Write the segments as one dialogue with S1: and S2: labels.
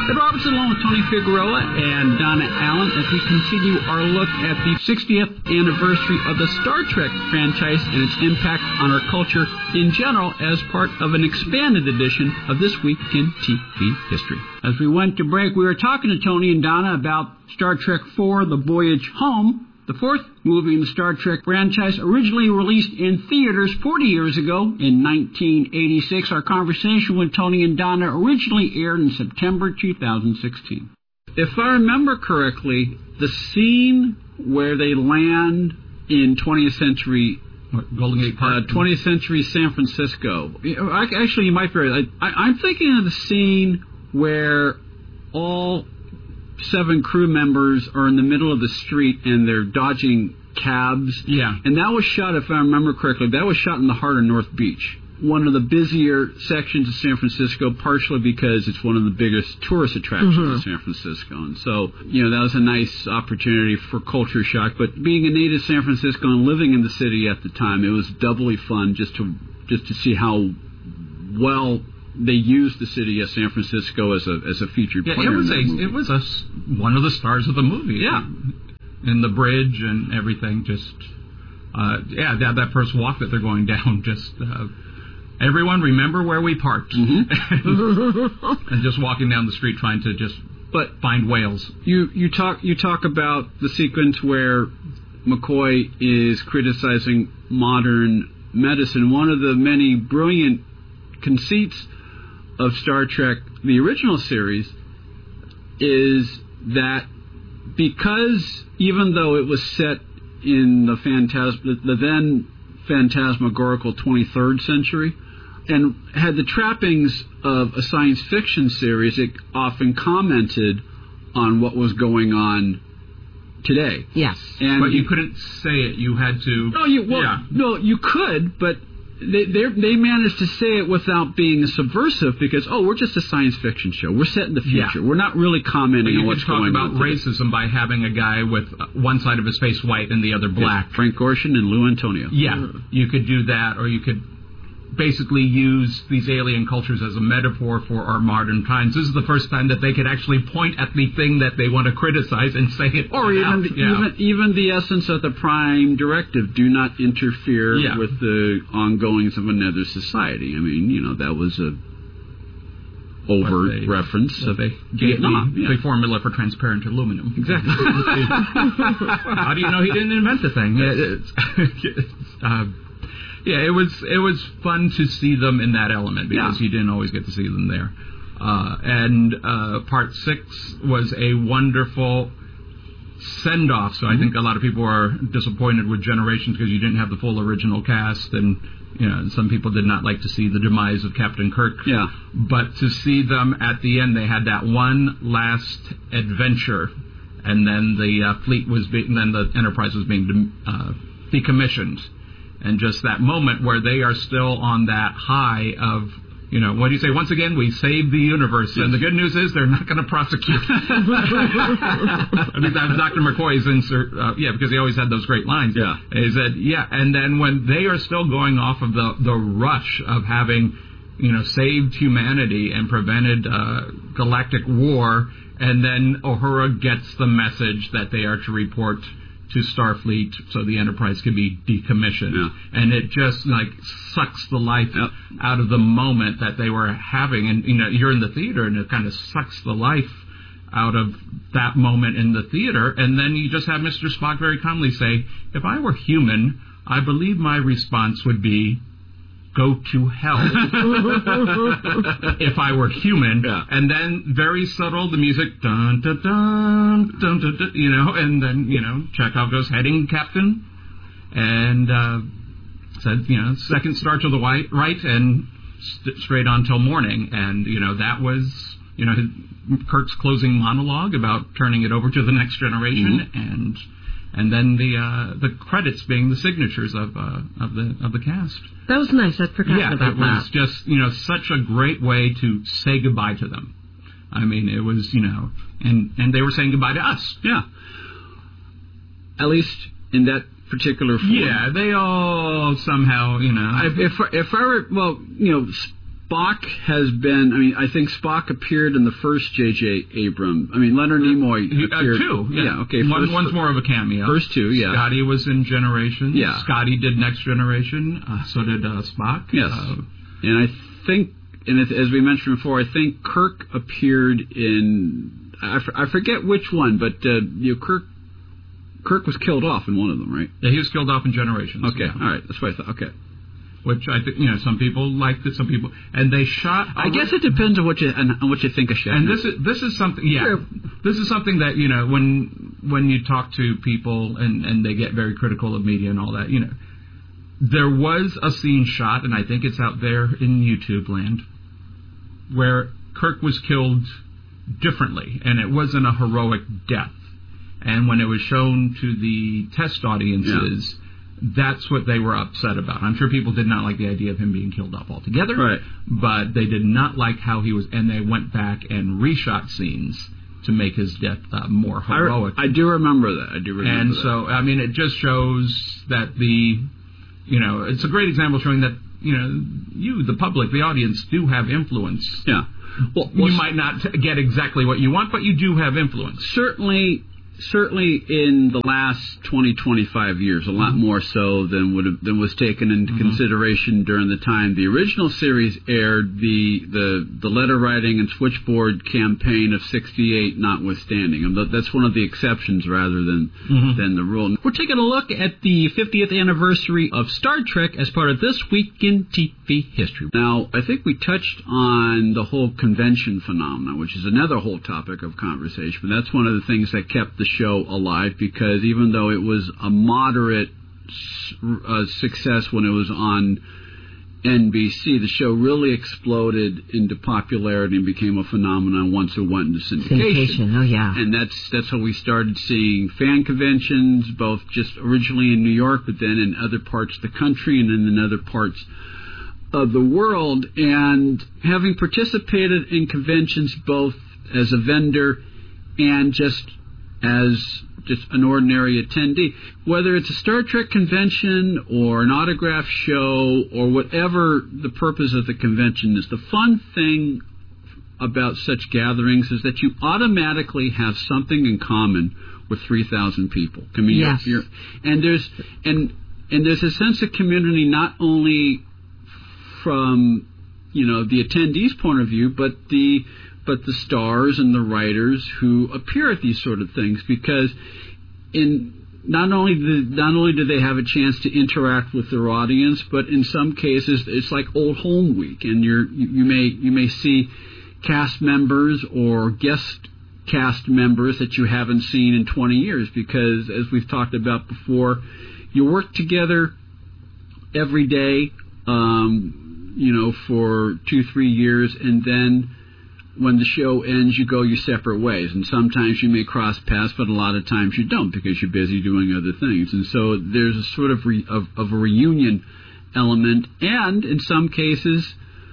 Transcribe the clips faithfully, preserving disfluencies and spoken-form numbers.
S1: Ed Robertson along with Tony Figueroa and Donna Allen as we continue our look at the sixtieth anniversary of the Star Trek franchise and its impact on our culture in general as part of an expanded edition of This Week in T V History. As we went to break, we were talking to Tony and Donna about Star Trek four, The Voyage Home, the fourth movie in the Star Trek franchise, originally released in theaters forty years ago in nineteen eighty-six. Our conversation with Tony and Donna originally aired in September two thousand sixteen. If I remember correctly, the scene where they land in twentieth century
S2: Golden Gate Park,
S1: uh, twentieth century San Francisco. Actually, you might be right. I, I'm thinking of the scene where all seven crew members are in the middle of the street and they're dodging cabs.
S2: Yeah.
S1: And that was shot, if I remember correctly, that was shot in the heart of North Beach. One of the busier sections of San Francisco, partially because it's one of the biggest tourist attractions mm-hmm. in San Francisco. And so, you know, that was a nice opportunity for culture shock. But being a native San Francisco and living in the city at the time, it was doubly fun just to just to see how well they used the city of San Francisco as a as a featured
S2: yeah,
S1: player.
S2: It was
S1: in that
S2: a
S1: movie.
S2: it was a one of the stars of the movie.
S1: Yeah,
S2: and the bridge and everything. Just uh, yeah, that that first walk that they're going down. Just uh, everyone remember where we parked, mm-hmm. and just walking down the street trying to just
S1: but
S2: find whales.
S1: You you talk you talk about the sequence where McCoy is criticizing modern medicine. One of the many brilliant conceits of Star Trek, the original series, is that because even though it was set in the phantasm, the then phantasmagorical twenty-third century, and had the trappings of a science fiction series, it often commented on what was going on today.
S3: Yes,
S2: and but you couldn't say it. You had to.
S1: No, you well,
S2: yeah.
S1: no, you could, but. They they managed to say it without being subversive because, oh, we're just a science fiction show. We're set in the future. Yeah. We're not really commenting on what's going on.
S2: You could talk about racism by having a guy with one side of his face white and the other black.
S1: Yes. Frank Gorshin and Lou Antonio.
S2: Yeah, you could do that, or you could basically use these alien cultures as a metaphor for our modern times. This is the first time that they could actually point at the thing that they want to criticize and say it.
S1: Or even the, yeah. even even the essence of the Prime Directive: do not interfere yeah. with the ongoings of another society. I mean, you know, that was a overt they, reference of
S2: they
S1: Vietnam.
S2: The,
S1: yeah.
S2: the formula for transparent aluminum.
S1: Exactly.
S2: How do you know he didn't invent the thing? It's, it's, uh, Yeah, it was it was fun to see them in that element because yeah. you didn't always get to see them there. Uh, and uh, part six was a wonderful send-off. So mm-hmm. I think a lot of people are disappointed with Generations because you didn't have the full original cast, and you know some people did not like to see the demise of Captain Kirk.
S1: Yeah.
S2: But to see them at the end, they had that one last adventure, and then the uh, fleet was being, then the Enterprise was being uh, decommissioned. And just that moment where they are still on that high of, you know, what do you say? Once again, we saved the universe. Yes. And the good news is they're not going to prosecute. I mean, that's Doctor McCoy's insert. Uh, yeah, because he always had those great lines.
S1: Yeah.
S2: He said, yeah. And then when they are still going off of the, the rush of having, you know, saved humanity and prevented uh, galactic war, and then Uhura gets the message that they are to report to Starfleet so the Enterprise can be decommissioned.
S1: Yeah.
S2: And it just, like, sucks the life yep. out of the moment that they were having. And, you know, you're in the theater, and it kind of sucks the life out of that moment in the theater. And then you just have Mister Spock very calmly say, if I were human, I believe my response would be, go to hell. If I were human.
S1: Yeah.
S2: And then very subtle, the music, dun, dun, dun, dun, dun, dun, you know, and then, you know, Chekhov goes, heading, Captain. And uh, said, you know, second star to the right, right and st- straight on till morning. And, you know, that was, you know, his, Kirk's closing monologue about turning it over to the next generation. Mm-hmm. And and then the uh, the credits being the signatures of uh, of the of the cast.
S3: That was nice. I'd forgotten
S2: yeah,
S3: about
S2: it
S3: that.
S2: was just, you know, such a great way to say goodbye to them. I mean, it was, you know, and, and they were saying goodbye to us.
S1: Yeah. At least in that particular form.
S2: Yeah, they all somehow, you know.
S1: I, if, if I were, well, you know, Spock has been, I mean, I think Spock appeared in the first J J. Abrams. I mean, Leonard Nimoy appeared.
S2: Uh, two, yeah.
S1: yeah okay.
S2: One,
S1: first,
S2: one's more of a cameo.
S1: First two, yeah.
S2: Scotty was in Generations.
S1: Yeah.
S2: Scotty did Next Generation. Uh, so did uh, Spock.
S1: Yes.
S2: Uh,
S1: and I think, and as we mentioned before, I think Kirk appeared in, I, I forget which one, but uh, you know, Kirk Kirk was killed off in one of them, right?
S2: Yeah, he was killed off in Generations.
S1: Okay,
S2: yeah.
S1: all right. That's what I thought. Okay.
S2: Which I think, you know, some people liked it, some people, and they shot.
S1: I guess it depends on what you on what you think of Shatner.
S2: And this is this is something, yeah, sure. This is something that, you know, when when you talk to people and and they get very critical of media and all that, you know, there was a scene shot, and I think it's out there in YouTube land, where Kirk was killed differently, and it wasn't a heroic death. And when it was shown to the test audiences. Yeah. That's what they were upset about. I'm sure people did not like the idea of him being killed off altogether,
S1: right.
S2: But they did not like how he was, and they went back and reshot scenes to make his death uh, more heroic.
S1: I, I do remember that. I do remember
S2: and
S1: that.
S2: so, I mean, it just shows that the, you know, it's a great example showing that, you know, you, the public, the audience, do have influence.
S1: Yeah. Well, well
S2: you might not get exactly what you want, but you do have influence.
S1: Certainly. Certainly in the last twenty, twenty-five years, a lot mm-hmm. more so than would have, than was taken into mm-hmm. consideration during the time the original series aired, the the, the letter writing and switchboard campaign of sixty-eight notwithstanding. And that's one of the exceptions rather than mm-hmm. than the rule. We're taking a look at the fiftieth anniversary of Star Trek as part of This Week in T V History. Now, I think we touched on the whole convention phenomenon, which is another whole topic of conversation, but that's one of the things that kept the show alive, because even though it was a moderate uh, success when it was on N B C, the show really exploded into popularity and became a phenomenon once it went into syndication.
S3: Syndication, oh yeah.
S1: And that's that's how we started seeing fan conventions, both just originally in New York, but then in other parts of the country and then in other parts of the world. And having participated in conventions both as a vendor and just as just an ordinary attendee, whether it's a Star Trek convention or an autograph show or whatever the purpose of the convention is, the fun thing about such gatherings is that you automatically have something in common with three thousand people. I mean,
S3: yes.
S1: you're, you're, and there's and and there's a sense of community not only from, you know, the attendees' point of view, but the but the stars and the writers who appear at these sort of things, because in not only the, not only do they have a chance to interact with their audience, but in some cases it's like Old Home Week, and you're you, you may you may see cast members or guest cast members that you haven't seen in twenty years, because as we've talked about before, you work together every day, um, you know, for two three years, and then when the show ends, you go your separate ways. And sometimes you may cross paths, but a lot of times you don't, because you're busy doing other things. And so there's a sort of, re, of, of a reunion element. And in some cases,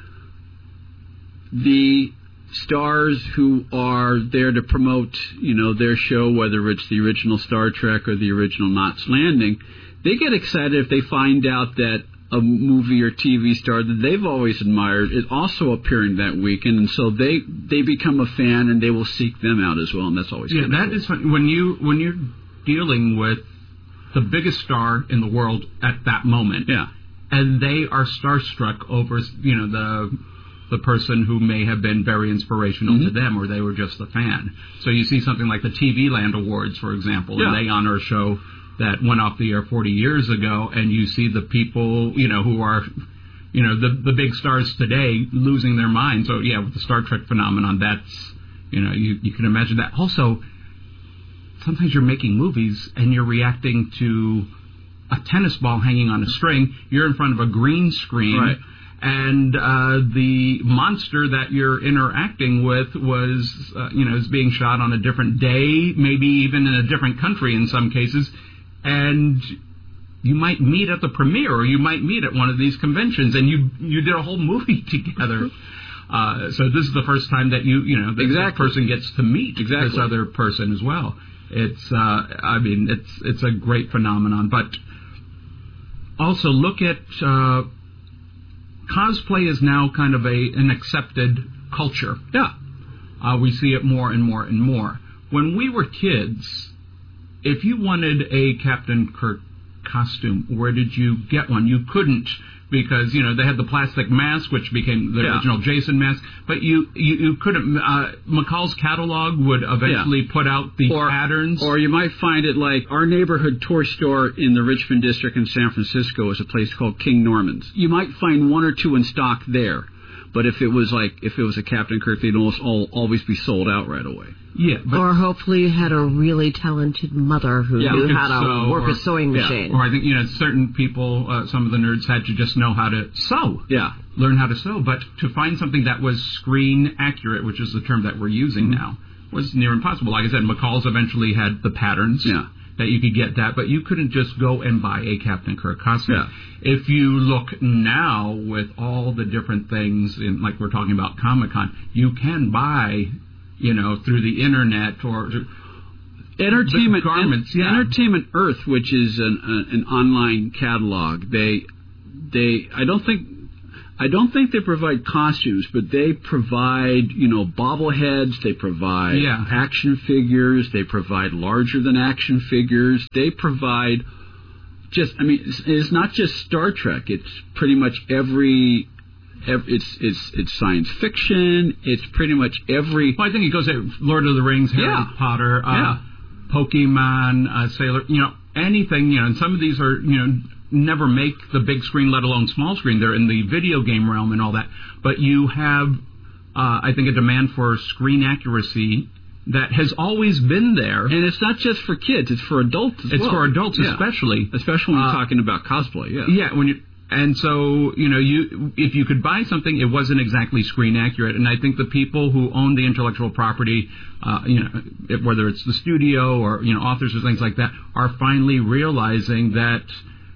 S1: the stars who are there to promote, you know, their show, whether it's the original Star Trek or the original Knots Landing, they get excited if they find out that a movie or T V star that they've always admired is also appearing that weekend, and so they they become a fan and they will seek them out as well, and that's always
S2: yeah. That
S1: cool.
S2: is fun. when you when you're dealing with the biggest star in the world at that moment,
S1: yeah,
S2: and they are starstruck over, you know, the the person who may have been very inspirational mm-hmm. to them, or they were just a fan. So you see something like the T V Land Awards, for example,
S1: yeah.
S2: and they honor a show that went off the air forty years ago, and you see the people, you know, who are, you know, the the big stars today losing their minds. So, yeah, with the Star Trek phenomenon, that's, you know, you, you can imagine that. Also, sometimes you're making movies and you're reacting to a tennis ball hanging on a string. You're in front of a green screen.
S1: Right.
S2: And uh, the monster that you're interacting with was, uh, you know, is being shot on a different day, maybe even in a different country in some cases. And you might meet at the premiere, or you might meet at one of these conventions, and you you did a whole movie together. Uh, so this is the first time that you you know that exactly. person gets to meet
S1: exactly.
S2: this other person as well. It's uh, I mean it's it's a great phenomenon, but also look at uh, cosplay is now kind of a an accepted culture.
S1: Yeah.
S2: Uh, we see it more and more and more. When we were kids, if you wanted a Captain Kirk costume, where did you get one? You couldn't, because, you know, they had the plastic mask, which became the
S1: yeah.
S2: original Jason mask, but you, you, you couldn't, uh, McCall's catalog would eventually yeah. put out the
S1: or,
S2: patterns.
S1: Or you might find it like our neighborhood toy store in the Richmond district in San Francisco is a place called King Norman's. You might find one or two in stock there, but if it was like, if it was a Captain Kirk, they'd almost all, always be sold out right away.
S2: Yeah, but
S3: or hopefully you had a really talented mother who
S1: yeah,
S3: knew how to
S2: sew,
S3: work
S2: or,
S3: a sewing
S2: yeah.
S3: machine.
S2: Or I think, you know, certain people, uh, some of the nerds had to just know how to sew.
S1: Yeah.
S2: Learn how to sew. But to find something that was screen accurate, which is the term that we're using mm-hmm. now, was near impossible. Like I said, McCall's eventually had the patterns.
S1: Yeah.
S2: That you could get that, but you couldn't just go and buy a Captain Kirk costume.
S1: Yeah.
S2: If you look now with all the different things, in, like we're talking about Comic-Con, you can buy, you know, through the internet or
S1: Entertainment
S2: garments.
S1: En-
S2: yeah.
S1: Entertainment Earth, which is an, uh, an online catalog. They, they, I don't think. I don't think they provide costumes, but they provide, you know, bobbleheads, they provide
S2: yeah.
S1: action figures, they provide larger-than-action figures, they provide just, I mean, it's, it's not just Star Trek, it's pretty much every, every it's, it's, it's science fiction, it's pretty much every...
S2: Well, I think it goes to Lord of the Rings, Harry
S1: yeah.
S2: Potter, uh,
S1: yeah.
S2: Pokemon, uh, Sailor, you know, anything, you know, and some of these are, you know... never make the big screen, let alone small screen. They're in the video game realm and all that. But you have, uh, I think, a demand for screen accuracy that has always been there.
S1: And it's not just for kids; it's for adults as
S2: it's
S1: well.
S2: It's for adults,
S1: yeah.
S2: especially,
S1: especially when
S2: uh,
S1: you're talking about cosplay. Yeah,
S2: yeah. When you and so you know, you if you could buy something, it wasn't exactly screen accurate. And I think the people who own the intellectual property, uh, you know, it, whether it's the studio or you know authors or things like that, are finally realizing that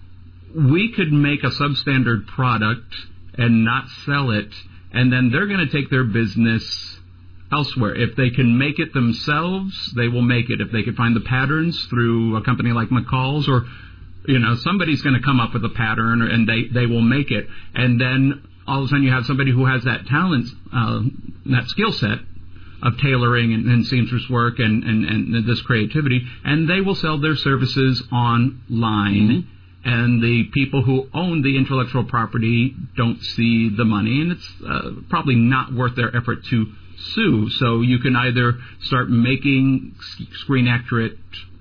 S2: we could make a substandard product and not sell it, and then they're going to take their business elsewhere. If they can make it themselves, they will make it. If they could find the patterns through a company like McCall's, or, you know, somebody's going to come up with a pattern, and they, they will make it. And then all of a sudden you have somebody who has that talent, uh, that skill set of tailoring and, and seamstress work and, and, and this creativity, and they will sell their services online. Mm-hmm. And the people who own the intellectual property don't see the money, and it's uh, probably not worth their effort to sue. So you can either start making screen-accurate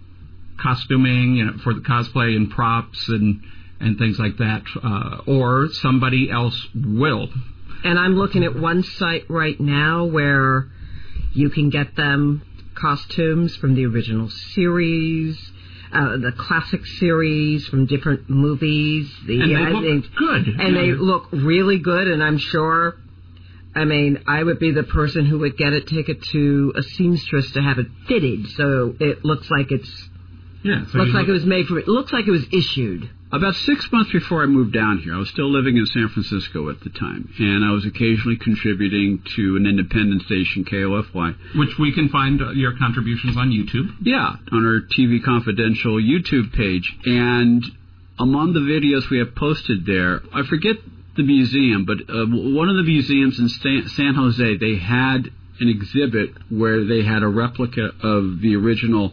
S2: costuming, you know, for the cosplay and props and and things like that, uh, or somebody else will.
S3: And I'm looking at one site right now where you can get them costumes from the original series, Uh, the classic series from different movies. The,
S2: and they
S3: I
S2: look
S3: think,
S2: good.
S3: And
S2: yeah.
S3: they look really good, and I'm sure, I mean, I would be the person who would get it, take it to a seamstress to have it fitted, so it looks like it's,
S2: yeah, so
S3: looks like
S2: look,
S3: it was made for, it looks like it was issued.
S1: About six months before I moved down here, I was still living in San Francisco at the time, and I was occasionally contributing to an independent station, K O F Y.
S2: Which we can find uh, your contributions on YouTube.
S1: Yeah, on our T V Confidential YouTube page. And among the videos we have posted there, I forget the museum, but uh, one of the museums in San, San Jose, they had an exhibit where they had a replica of the original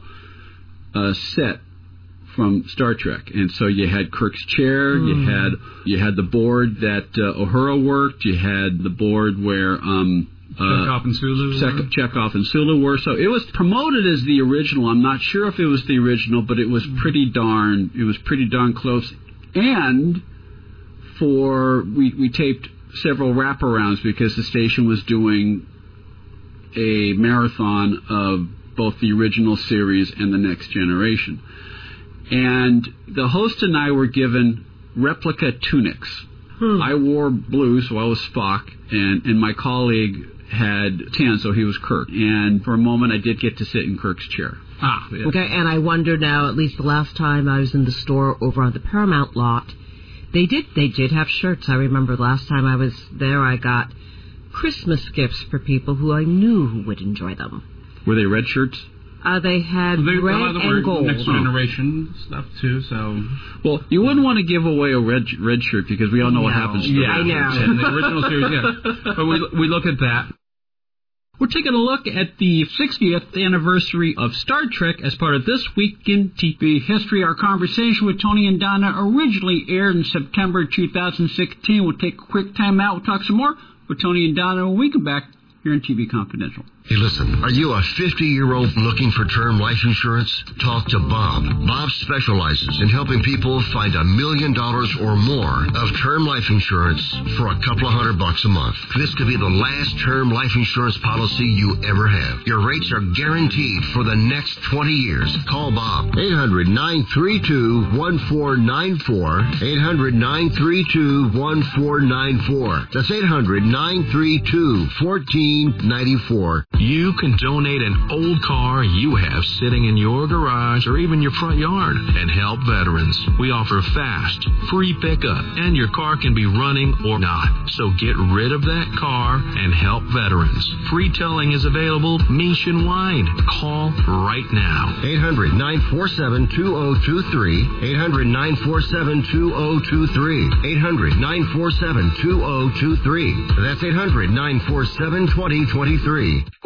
S1: uh, set from Star Trek, and so you had Kirk's chair, mm. you had you had the board that uh, Uhura worked, you had the board where um, uh,
S2: Chekhov and Sulu,
S1: Chekhov, Chekhov and Sulu were. So it was promoted as the original. I'm not sure if it was the original, but it was mm. pretty darn it was pretty darn close. And for we we taped several wraparounds because the station was doing a marathon of both the original series and the Next Generation. And the host and I were given replica tunics. Hmm. I wore blue, so I was Spock, and, and my colleague had tan, so he was Kirk. And for a moment, I did get to sit in Kirk's chair.
S2: Ah, yeah.
S3: Okay, and I wonder now, at least the last time I was in the store over on the Paramount lot, they did they did have shirts. I remember last time I was there, I got Christmas gifts for people who I knew who would enjoy them.
S1: Were they red shirts?
S3: Uh, they had
S2: they,
S3: red
S2: uh,
S3: and gold.
S2: Next generation stuff too. So,
S1: well, you wouldn't want to give away a red red shirt because we all know
S3: no.
S1: what happens to
S2: yeah,
S1: red
S3: I know.
S1: shirts.
S2: And the original series, yeah. But we we look at that.
S1: We're taking a look at the sixtieth anniversary of Star Trek as part of This Week in T V History. Our conversation with Tony and Donna originally aired in September two thousand sixteen. We'll take a quick time out. We'll talk some more with Tony and Donna when we come back here on T V Confidential.
S4: Hey, listen, are you a fifty-year-old looking for term life insurance? Talk to Bob. Bob specializes in helping people find a million dollars or more of term life insurance for a couple of hundred bucks a month. This could be the last term life insurance policy you ever have. Your rates are guaranteed for the next twenty years. Call Bob. eight hundred, nine three two, one four nine four. eight hundred, nine three two, one four nine four. That's eight hundred, nine three two, one four nine four.
S5: You can donate an old car you have sitting in your garage or even your front yard and help veterans. We offer fast, free pickup, and your car can be running or not. So get rid of that car and help veterans. Free towing is available nationwide. Call right now.
S4: eight hundred, nine four seven, two zero two three. eight hundred, nine four seven, two zero two three. eight hundred, nine four seven, two zero two three. That's eight hundred, nine four seven, two zero two three.